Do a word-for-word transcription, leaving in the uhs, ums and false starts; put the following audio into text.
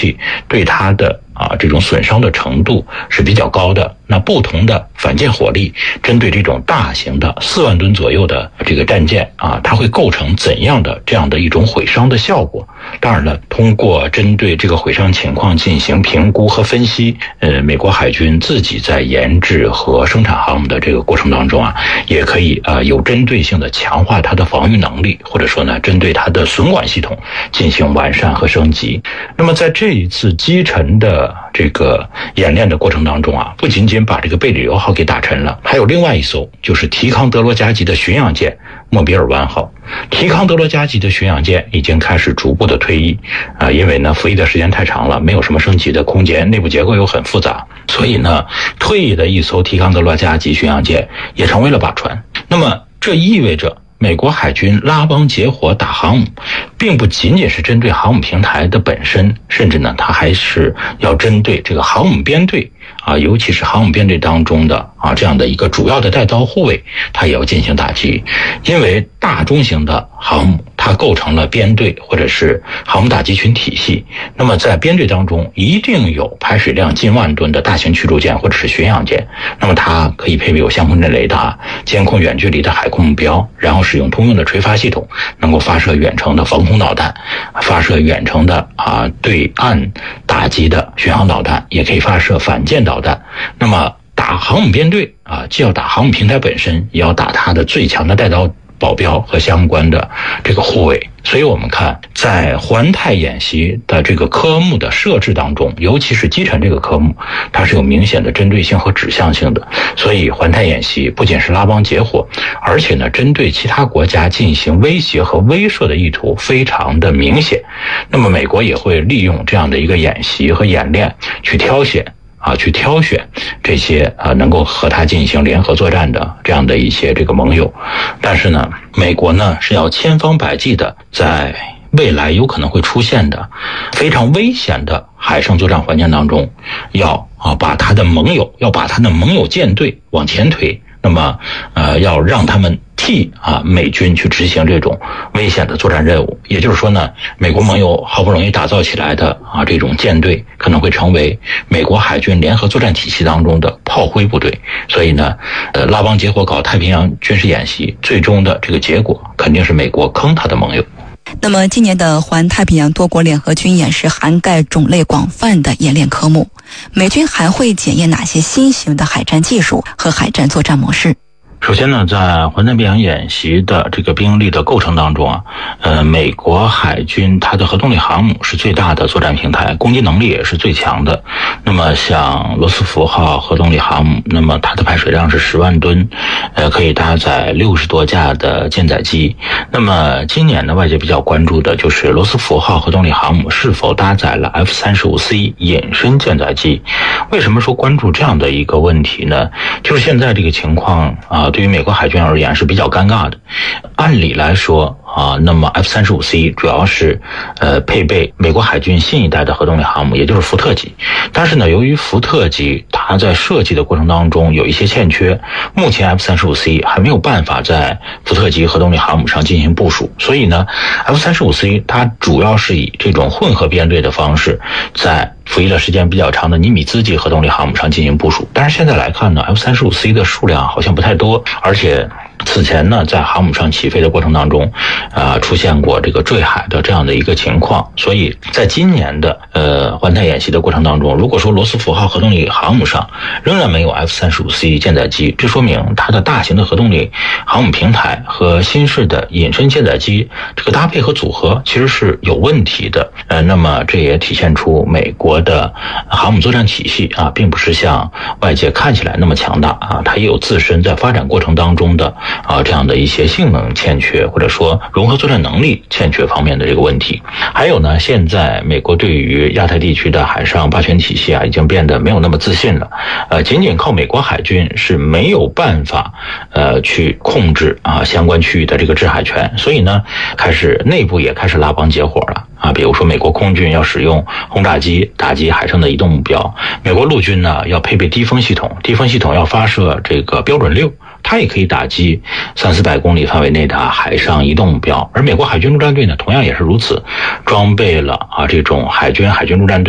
器对它的啊这种损伤的程度是比较高的。那不同的反舰火力针对这种大型的四万吨左右的这个战舰啊，它会构成怎样的这样的一种毁伤的效果？当然了，通过针对这个毁伤情况进行评估和分析，呃，美国海军自己在研制和生产航母的这个过程当中啊，也可以啊、呃、有针对性的强化它的防御能力，或者说呢，针对它的损管系统进行完善和升级。那么在这一次击沉的这个演练的过程当中啊，不仅仅把这个贝里尤号给打沉了，还有另外一艘就是提康德罗加级的巡洋舰莫比尔湾号。提康德罗加级的巡洋舰已经开始逐步的退役啊、呃，因为呢服役的时间太长了，没有什么升级的空间，内部结构又很复杂，所以呢退役的一艘提康德罗加级巡洋舰也成为了靶船。那么这意味着美国海军拉帮结伙打航母，并不仅仅是针对航母平台的本身，甚至呢，它还是要针对这个航母编队啊，尤其是航母编队当中的啊这样的一个主要的带刀护卫，它也要进行打击。因为大中型的航母它构成了编队或者是航母打击群体系，那么在编队当中一定有排水量近万吨的大型驱逐舰或者是巡洋舰，那么它可以配备有相控阵雷达，监控远距离的海空目标，然后使用通用的垂发系统，能够发射远程的防空导弹，发射远程的啊对岸打击的巡航导弹，也可以发射反舰导弹。那么打航母编队啊，既要打航母平台本身，也要打它的最强的带刀保镖和相关的这个护卫。所以我们看在环太演习的这个科目的设置当中，尤其是击沉这个科目，它是有明显的针对性和指向性的。所以环太演习不仅是拉帮结伙，而且呢针对其他国家进行威胁和威慑的意图非常的明显。那么美国也会利用这样的一个演习和演练去挑选啊，去挑选这些啊能够和他进行联合作战的这样的一些这个盟友。但是呢，美国呢是要千方百计的在未来有可能会出现的非常危险的海上作战环境当中，要啊把他的盟友，要把他的盟友舰队往前推。那么呃要让他们替啊美军去执行这种危险的作战任务。也就是说呢，美国盟友好不容易打造起来的啊这种舰队可能会成为美国海军联合作战体系当中的炮灰部队。所以呢呃拉帮结伙搞太平洋军事演习，最终的这个结果肯定是美国坑他的盟友。 那么今年的环太平洋多国联合军演是涵盖种类广泛的演练科目，美军还会检验哪些新型的海战技术和海战作战模式？ 首先呢，在环太平洋演习的这个兵力的构成当中啊，呃，美国海军它的核动力航母是最大的作战平台，攻击能力也是最强的。那么像罗斯福号核动力航母，那么它的排水量是十万吨，呃，可以搭载六十多架的舰载机。那么今年呢，外界比较关注的就是罗斯福号核动力航母是否搭载了 F 三十五 C 隐身舰载机。为什么说关注这样的一个问题呢？就是现在这个情况啊，对于美国海军而言是比较尴尬的。按理来说啊，那么 F 三十五 C 主要是呃配备美国海军新一代的核动力航母，也就是福特级。但是呢，由于福特级它在设计的过程当中有一些欠缺，目前 F 三十五 C 还没有办法在福特级核动力航母上进行部署。所以呢 F 三十五 C 它主要是以这种混合编队的方式在服役了时间比较长的尼米兹级核动力航母上进行部署。但是现在来看呢 F 三十五 C 的数量好像不太多，而且此前呢，在航母上起飞的过程当中，啊、呃，出现过这个坠海的这样的一个情况。所以在今年的呃环太演习的过程当中，如果说罗斯福号核动力航母上仍然没有 F 三十五 C 舰载机，这说明它的大型的核动力航母平台和新式的隐身舰载机这个搭配和组合其实是有问题的。呃，那么这也体现出美国的航母作战体系啊，并不是像外界看起来那么强大啊，它也有自身在发展过程当中的啊，这样的一些性能欠缺，或者说融合作战能力欠缺方面的这个问题。还有呢，现在美国对于亚太地区的海上霸权体系啊，已经变得没有那么自信了。呃，仅仅靠美国海军是没有办法呃去控制啊相关区域的这个制海权，所以呢，开始内部也开始拉帮结伙了。啊，比如说美国空军要使用轰炸机打击海上的移动目标，美国陆军呢要配备低风系统，低风系统要发射这个标准六，它也可以打击三四百公里范围内的海上移动目标。而美国海军陆战队呢，同样也是如此，装备了啊这种海军海军陆战队